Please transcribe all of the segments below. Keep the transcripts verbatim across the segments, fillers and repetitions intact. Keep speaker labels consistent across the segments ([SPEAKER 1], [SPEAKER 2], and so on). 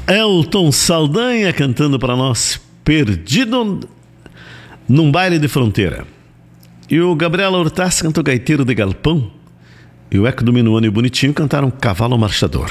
[SPEAKER 1] Elton Saldanha cantando para nós Perdido num Baile de Fronteira. E o Gabriel Hortaz cantou Gaiteiro de Galpão. E o Eco do Minuano e o Bonitinho cantaram Cavalo Marchador.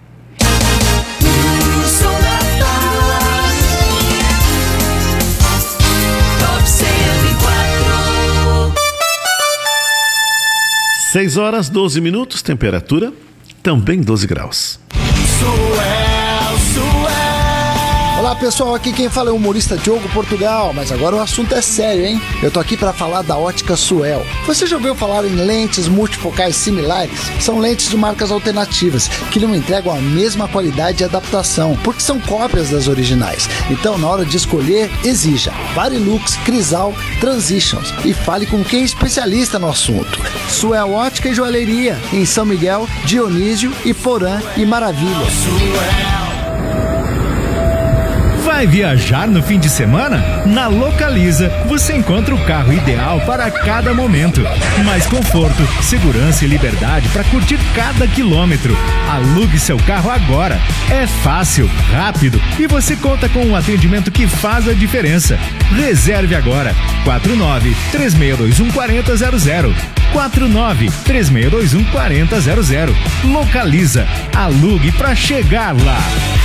[SPEAKER 1] seis horas, doze minutos, temperatura também doze graus.
[SPEAKER 2] Suel, Suel. Olá pessoal, aqui quem fala é o humorista Diogo Portugal, mas agora o assunto é sério, hein? Eu tô aqui para falar da ótica Suel. Você já ouviu falar em lentes multifocais similares? São lentes de marcas alternativas que não entregam a mesma qualidade e adaptação, porque são cópias das originais. Então, na hora de escolher, exija Varilux, Crisal, Transitions e fale com quem é especialista no assunto. Suel Ótica e Joalheria, em São Miguel, Dionísio, Iporã e Maravilha.
[SPEAKER 3] Vai viajar no fim de semana? Na Localiza você encontra o carro ideal para cada momento. Mais conforto, segurança e liberdade para curtir cada quilômetro. Alugue seu carro agora. É fácil, rápido e você conta com um atendimento que faz a diferença. Reserve agora. quatro nove três seis dois um quatro zero zero. quatro nove três seis dois um quatro zero zero. Localiza. Alugue para chegar lá.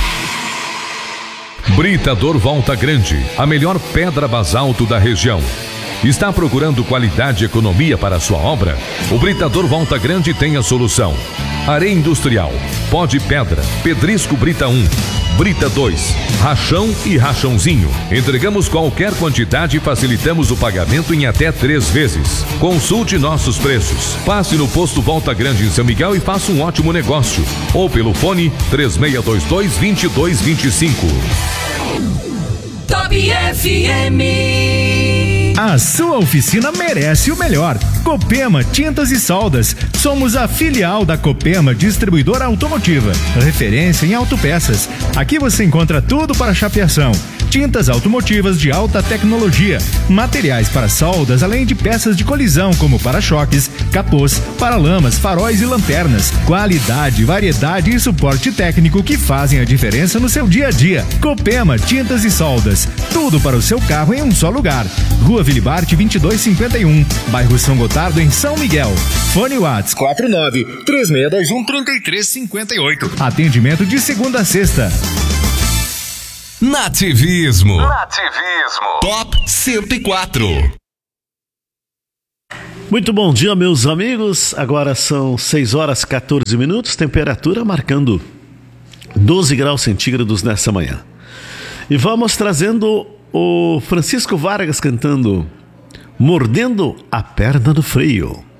[SPEAKER 4] Britador Volta Grande, a melhor pedra basalto da região. Está procurando qualidade e economia para a sua obra? O Britador Volta Grande tem a solução. Areia industrial, pó de pedra, pedrisco Brita um, Brita dois, rachão e rachãozinho. Entregamos qualquer quantidade e facilitamos o pagamento em até três vezes. Consulte nossos preços. Passe no posto Volta Grande em São Miguel e faça um ótimo negócio. Ou pelo fone três seis dois dois, dois dois dois cinco.
[SPEAKER 5] Top F M.
[SPEAKER 3] A sua oficina merece o melhor. Copema Tintas e Soldas. Somos a filial da Copema Distribuidora Automotiva, referência em autopeças. Aqui você encontra tudo para chapeação. Tintas automotivas de alta tecnologia, materiais para soldas, além de peças de colisão como para-choques, capôs, paralamas, faróis e lanternas. Qualidade, variedade e suporte técnico que fazem a diferença no seu dia a dia. Copema Tintas e Soldas. Tudo para o seu carro em um só lugar. Rua Vilibarte vinte e dois cinquenta e um, bairro São Gotardo, em São Miguel. Fone Whats quatro nove três seis dois um três três cinco oito. Atendimento de segunda a sexta.
[SPEAKER 6] Nativismo.
[SPEAKER 5] Nativismo.
[SPEAKER 6] Top cento e quatro.
[SPEAKER 1] Muito bom dia, meus amigos. Agora são seis horas, quatorze minutos, temperatura marcando doze graus centígrados nessa manhã. E vamos trazendo o Francisco Vargas cantando Mordendo a Perna do Freio.